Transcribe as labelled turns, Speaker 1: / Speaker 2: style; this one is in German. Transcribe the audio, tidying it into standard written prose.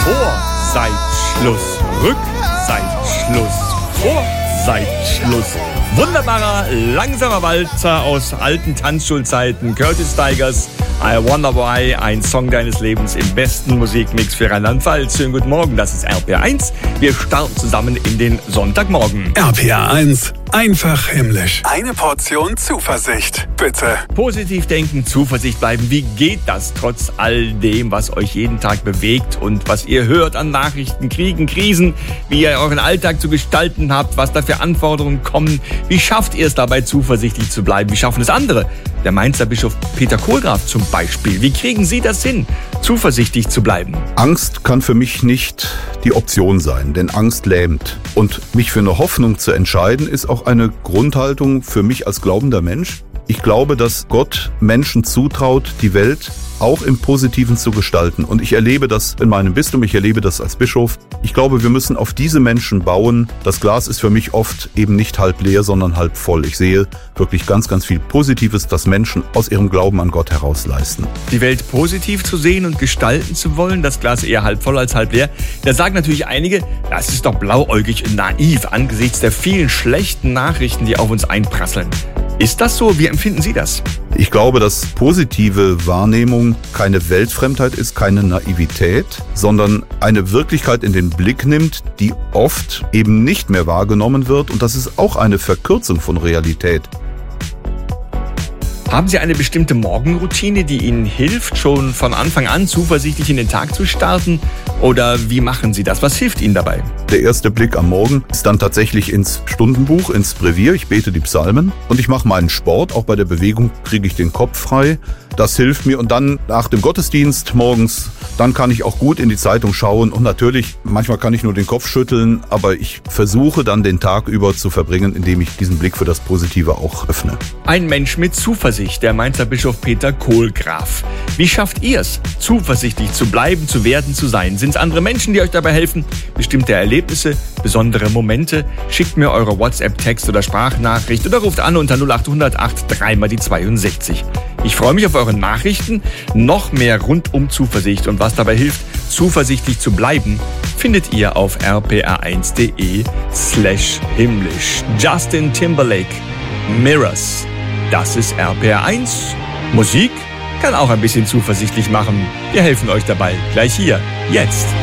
Speaker 1: vor, seit Schluss, rück, seit Schluss, vor, seit Schluss. Wunderbarer, langsamer Walzer aus alten Tanzschulzeiten. Curtis Stigers, I Wonder Why, ein Song deines Lebens im besten Musikmix für Rheinland-Pfalz. Schönen guten Morgen, das ist RPR1. Wir starten zusammen in den Sonntagmorgen.
Speaker 2: RPR1, einfach himmlisch. Eine Portion Zuversicht, bitte.
Speaker 1: Positiv denken, Zuversicht bleiben. Wie geht das trotz all dem, was euch jeden Tag bewegt und was ihr hört an Nachrichten, Kriegen, Krisen, wie ihr euren Alltag zu gestalten habt, was da für Anforderungen kommen? Wie schafft ihr es dabei, zuversichtlich zu bleiben? Wie schaffen es andere? Der Mainzer Bischof Peter Kohlgraf zum Beispiel. Wie kriegen Sie das hin, zuversichtlich zu bleiben?
Speaker 3: Angst kann für mich nicht die Option sein, denn Angst lähmt. Und mich für eine Hoffnung zu entscheiden, ist auch eine Grundhaltung für mich als glaubender Mensch. Ich glaube, dass Gott Menschen zutraut, die Welt auch im Positiven zu gestalten. Und ich erlebe das in meinem Bistum, ich erlebe das als Bischof. Ich glaube, wir müssen auf diese Menschen bauen. Das Glas ist für mich oft eben nicht halb leer, sondern halb voll. Ich sehe wirklich ganz, ganz viel Positives, das Menschen aus ihrem Glauben an Gott heraus leisten.
Speaker 1: Die Welt positiv zu sehen und gestalten zu wollen, das Glas eher halb voll als halb leer. Da sagen natürlich einige, das ist doch blauäugig und naiv angesichts der vielen schlechten Nachrichten, die auf uns einprasseln. Ist das so? Wie empfinden Sie das?
Speaker 3: Ich glaube, dass positive Wahrnehmung keine Weltfremdheit ist, keine Naivität, sondern eine Wirklichkeit in den Blick nimmt, die oft eben nicht mehr wahrgenommen wird. Und das ist auch eine Verkürzung von Realität.
Speaker 1: Haben Sie eine bestimmte Morgenroutine, die Ihnen hilft, schon von Anfang an zuversichtlich in den Tag zu starten? Oder wie machen Sie das? Was hilft Ihnen dabei?
Speaker 3: Der erste Blick am Morgen ist dann tatsächlich ins Stundenbuch, ins Brevier. Ich bete die Psalmen und ich mache meinen Sport. Auch bei der Bewegung kriege ich den Kopf frei. Das hilft mir. Und dann nach dem Gottesdienst morgens, dann kann ich auch gut in die Zeitung schauen. Und natürlich, manchmal kann ich nur den Kopf schütteln, aber ich versuche dann den Tag über zu verbringen, indem ich diesen Blick für das Positive auch öffne.
Speaker 1: Ein Mensch mit Zuversicht, der Mainzer Bischof Peter Kohlgraf. Wie schafft ihr es, zuversichtlich zu bleiben, zu werden, zu sein? Sind es andere Menschen, die euch dabei helfen? Bestimmte Erlebnisse, besondere Momente? Schickt mir eure WhatsApp-Text oder Sprachnachricht oder ruft an unter 0800 83 mal die 62. Ich freue mich auf eure Nachrichten. Noch mehr rund um Zuversicht und was dabei hilft, zuversichtlich zu bleiben, findet ihr auf rpr1.de/himmlisch. Justin Timberlake, Mirrors. Das ist RPR1. Musik kann auch ein bisschen zuversichtlich machen. Wir helfen euch dabei. Gleich hier, jetzt.